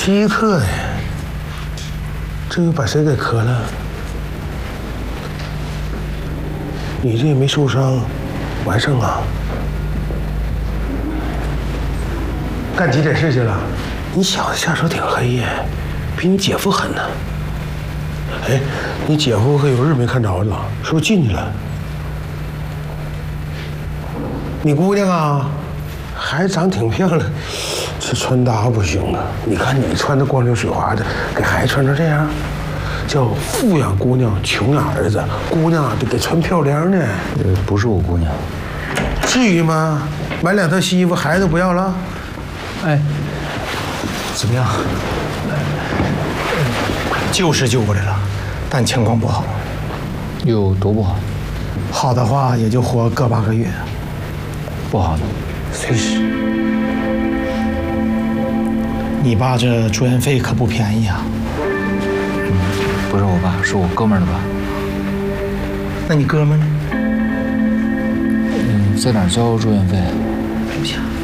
稀客呀，这又把谁给磕了？你这也没受伤，完胜啊？干急诊室去了？你小子下手挺黑呀，比你姐夫狠呢。哎，你姐夫可有日没看着了，是不是进去了？你姑娘啊，还长挺漂亮，这穿搭不行啊！你看你穿的光溜水滑的，给孩子穿成这样，叫富养姑娘，穷养儿子。姑娘啊，得给穿漂亮的。 不是我姑娘。 至于吗？买2套新衣服，孩子不要了？ 哎，怎么样？救是救过来了，但情况不好。 有多不好？ 好的话也就活个8个月。 不好呢？ 随时。你爸这住院费可不便宜啊。 不是我爸，是我哥们儿的爸。 那你哥们呢？ 在哪儿交住院费？ 对不起啊。